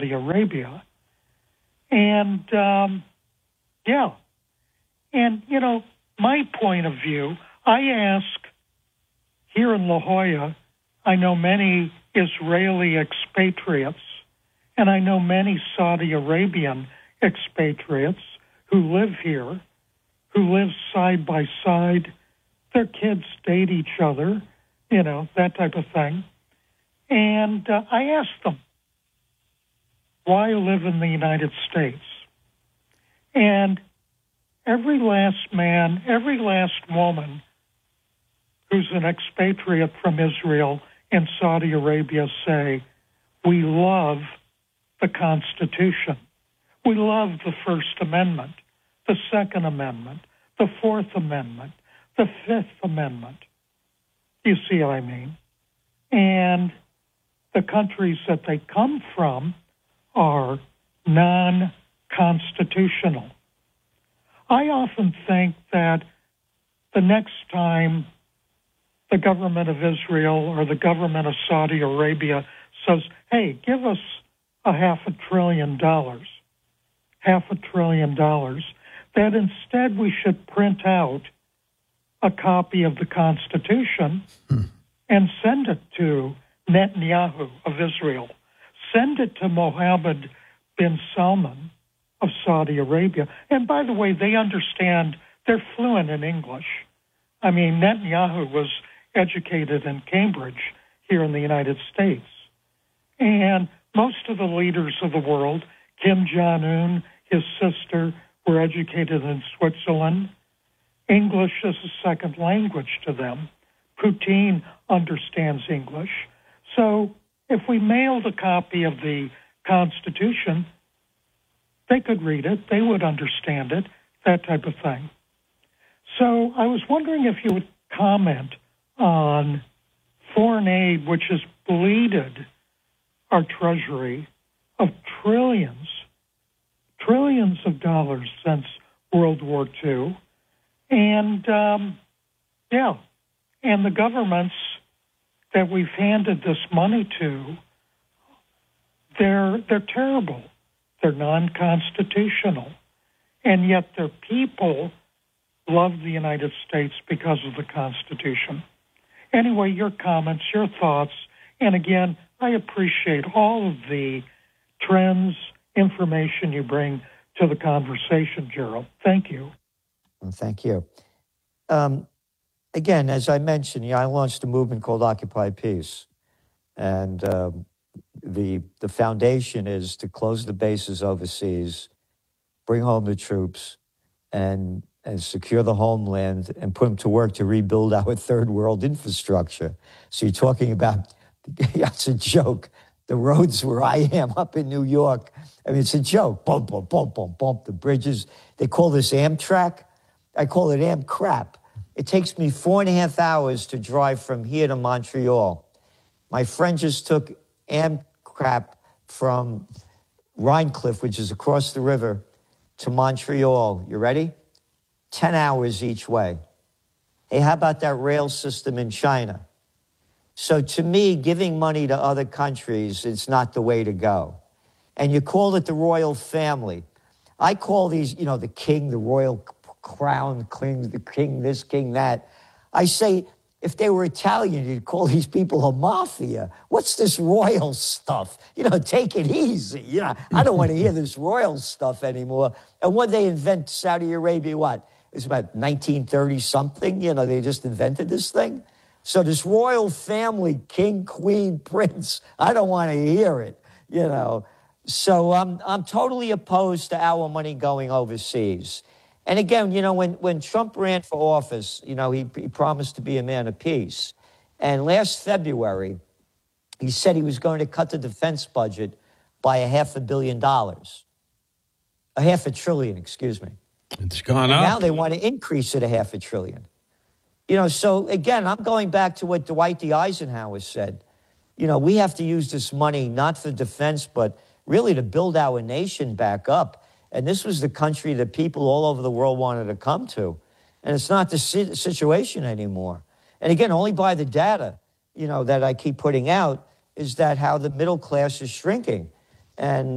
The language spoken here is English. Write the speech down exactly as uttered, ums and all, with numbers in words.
Saudi Arabia. And, um, yeah. And, you know, my point of view, I ask here in La Jolla, I know many Israeli expatriates, and I know many Saudi Arabian expatriates who live here, who live side by side. Their kids date each other, you know, that type of thing. And uh, I ask them, why live in the United States? And every last man, every last woman who's an expatriate from Israel and Saudi Arabia say, we love the Constitution. We love the First Amendment, the Second Amendment, the Fourth Amendment, the Fifth Amendment. You see what I mean? And the countries that they come from are non-constitutional. I often think that the next time the government of Israel or the government of Saudi Arabia says, hey, give us a half a trillion dollars, half a trillion dollars, that instead we should print out a copy of the Constitution hmm. and send it to Netanyahu of Israel. Send it to Mohammed bin Salman of Saudi Arabia. And by the way, they understand, they're fluent in English. I mean, Netanyahu was educated in Cambridge here in the United States. And most of the leaders of the world, Kim Jong-un, his sister, were educated in Switzerland. English is a second language to them. Putin understands English. So if we mailed a copy of the Constitution, they could read it, they would understand it, that type of thing. So I was wondering if you would comment on foreign aid, which has bleeded our treasury of trillions, trillions of dollars since World War Two. And, um, yeah, and the governments that we've handed this money to, they're they're terrible. They're non-constitutional. And yet their people love the United States because of the Constitution. Anyway, your comments, your thoughts, and again, I appreciate all of the trends, information you bring to the conversation, Gerald. Thank you. Well, thank you. Um, again, as I mentioned, you know, I launched a movement called Occupy Peace. And um, the the foundation is to close the bases overseas, bring home the troops, and and secure the homeland and put them to work to rebuild our third world infrastructure. So you're talking about, that's a joke. The roads where I am up in New York, I mean, it's a joke. Bump, bump, bump, bump, bump. The bridges, they call this Amtrak. I call it Amcrap. It takes me four and a half hours to drive from here to Montreal. My friend just took Amcrap from Rhinecliff, which is across the river, to Montreal. You ready? ten hours each way. Hey, how about that rail system in China? So to me, giving money to other countries is not the way to go. And you call it the royal family. I call these, you know, the king, the royal crown, king, the king this, king that. I say, if they were Italian, you'd call these people a mafia. What's this royal stuff? You know, take it easy. You know, I don't want to hear this royal stuff anymore. And when they invent Saudi Arabia, what? It's about nineteen thirty something. You know, they just invented this thing. So this royal family, king, queen, prince, I don't want to hear it, you know. So I'm, I'm totally opposed to our money going overseas. And again, you know, when, when Trump ran for office, you know, he, he promised to be a man of peace. And last February, he said he was going to cut the defense budget by a half a billion dollars. A half a trillion, excuse me. It's gone and up. Now they want to increase it a half a trillion. You know, so again, I'm going back to what Dwight D. Eisenhower said. You know, we have to use this money not for defense, but really to build our nation back up. And this was the country that people all over the world wanted to come to. And it's not the situation anymore. And again, only by the data, you know, that I keep putting out is that how the middle class is shrinking. And